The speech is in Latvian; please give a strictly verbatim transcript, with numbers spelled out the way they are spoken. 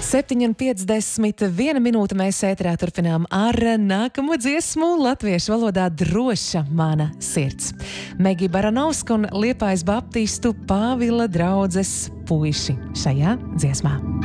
septiņi un piecdesmit viena minūte mēs ēterā turpinām ar nākamo dziesmu latviešu valodā Droša mana sirds. Megi Baranovska un Liepājas baptistu Pāvila draudzes puiši šajā dziesmā.